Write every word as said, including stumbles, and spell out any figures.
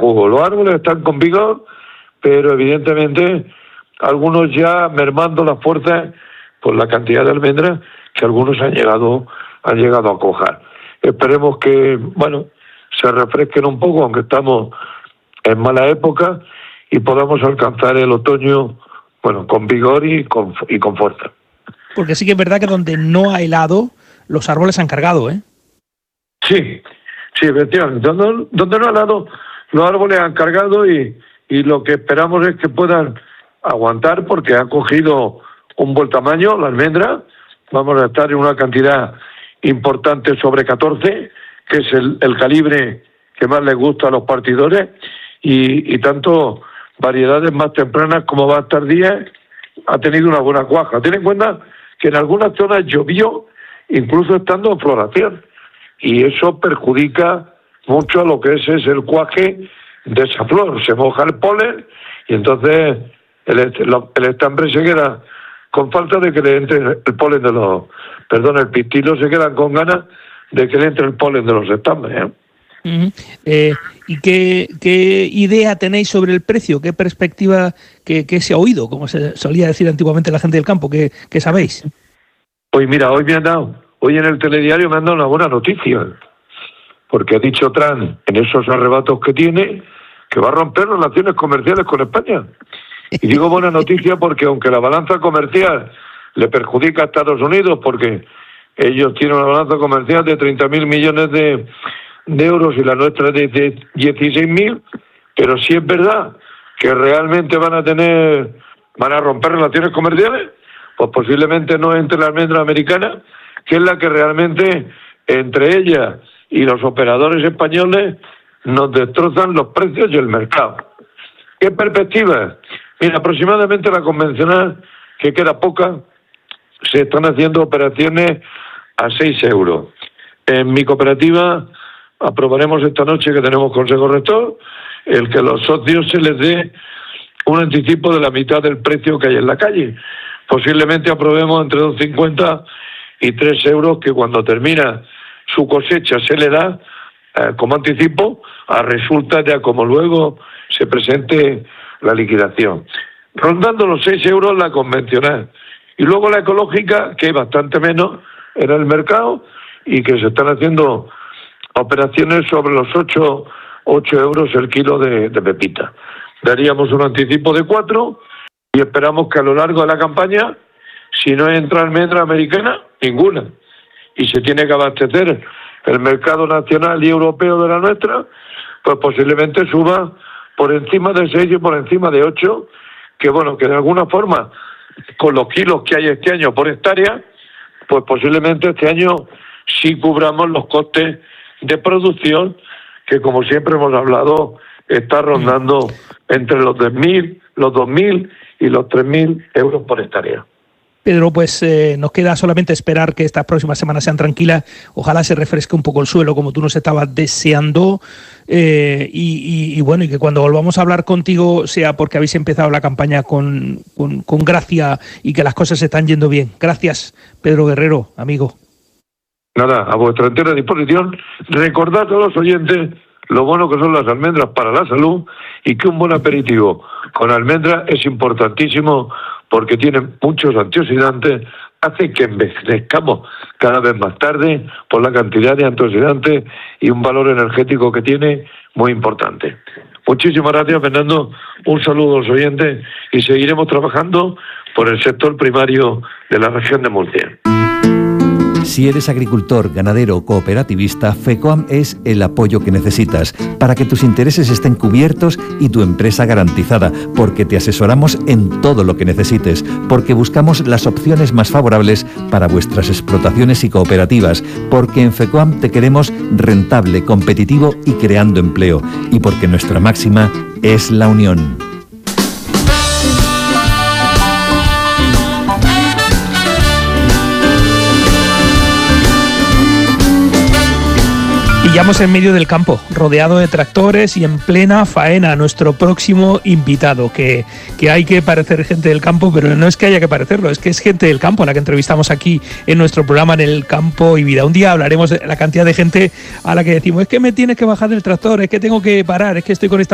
jugo. Los árboles están con vigor, pero evidentemente algunos ya mermando las fuerzas por la cantidad de almendras que algunos han llegado, han llegado a cojar. Esperemos que, bueno, se refresquen un poco, aunque estamos en mala época, y podamos alcanzar el otoño, bueno, con vigor y con, y con fuerza. Porque sí que es verdad que donde no ha helado, los árboles han cargado, ¿eh? Sí, sí, efectivamente. Donde, donde no ha helado, los árboles han cargado y, y lo que esperamos es que puedan aguantar, porque ha cogido un buen tamaño la almendra. Vamos a estar en una cantidad importante sobre catorce, que es el, el calibre que más les gusta a los partidores, y, y tanto variedades más tempranas como más tardías, ha tenido una buena cuaja. Ten en cuenta que en algunas zonas llovió, incluso estando en floración, y eso perjudica mucho a lo que es, es el cuaje de esa flor. Se moja el polen y entonces el, el estambre se queda con falta de que le entre el polen de los... Perdón, el pistilo se quedan con ganas de que le entre el polen de los estambres, ¿eh? Uh-huh. Eh, ¿Y qué, qué idea tenéis sobre el precio? ¿Qué perspectiva, qué, qué se ha oído, como se solía decir antiguamente la gente del campo? ¿Qué, qué sabéis? Pues mira, hoy me han dado, hoy en el telediario me han dado una buena noticia, porque ha dicho Trump en esos arrebatos que tiene que va a romper relaciones comerciales con España. Y digo buena noticia porque aunque la balanza comercial le perjudica a Estados Unidos, porque ellos tienen una balanza comercial de treinta mil millones de, de euros y la nuestra de, de dieciséis mil, pero sí es verdad que realmente van a tener, van a romper relaciones comerciales, pues posiblemente no entre la almendra americana, que es la que realmente entre ella y los operadores españoles nos destrozan los precios y el mercado. ¿Qué perspectivas? Mira, aproximadamente la convencional, que queda poca, se están haciendo operaciones a seis euros. En mi cooperativa aprobaremos esta noche, que tenemos consejo rector, el que a los socios se les dé un anticipo de la mitad del precio que hay en la calle. Posiblemente aprobemos entre dos cincuenta y tres euros, que cuando termina su cosecha se le da eh, como anticipo, a resulta ya como luego se presente la liquidación. Rondando los seis euros la convencional. Y luego la ecológica, que es bastante menos en el mercado y que se están haciendo operaciones sobre los ocho euros el kilo de, de pepita. Daríamos un anticipo de cuatro y esperamos que a lo largo de la campaña, si no entra almendra americana, ninguna. Y se tiene que abastecer el mercado nacional y europeo de la nuestra, pues posiblemente suba por encima de seis y por encima de ocho, que bueno, que de alguna forma, con los kilos que hay este año por hectárea, pues posiblemente este año sí cubramos los costes de producción, que como siempre hemos hablado, está rondando entre los diez mil, los dos mil y los tres mil euros por hectárea. Pedro, pues eh, nos queda solamente esperar que estas próximas semanas sean tranquilas. Ojalá se refresque un poco el suelo, como tú nos estabas deseando. Eh, y, y, y bueno, y que cuando volvamos a hablar contigo sea porque habéis empezado la campaña con, con, con gracia y que las cosas se están yendo bien. Gracias, Pedro Guerrero, amigo. Nada, a vuestra entera disposición. Recordad a los oyentes lo bueno que son las almendras para la salud, y que un buen aperitivo con almendras es importantísimo, porque tienen muchos antioxidantes, hace que envejezcamos cada vez más tarde por la cantidad de antioxidantes y un valor energético que tiene muy importante. Muchísimas gracias, Fernando, un saludo a los oyentes y seguiremos trabajando por el sector primario de la región de Murcia. Si eres agricultor, ganadero o cooperativista, FECOAM es el apoyo que necesitas para que tus intereses estén cubiertos y tu empresa garantizada, porque te asesoramos en todo lo que necesites, porque buscamos las opciones más favorables para vuestras explotaciones y cooperativas, porque en FECOAM te queremos rentable, competitivo y creando empleo, y porque nuestra máxima es la unión. Pillamos en medio del campo, rodeado de tractores y en plena faena. Nuestro próximo invitado, que, que hay que parecer gente del campo, pero no es que haya que parecerlo, es que es gente del campo la que entrevistamos aquí en nuestro programa En el Campo y Vida. Un día hablaremos de la cantidad de gente a la que decimos, es que me tienes que bajar del tractor, es que tengo que parar, es que estoy con esta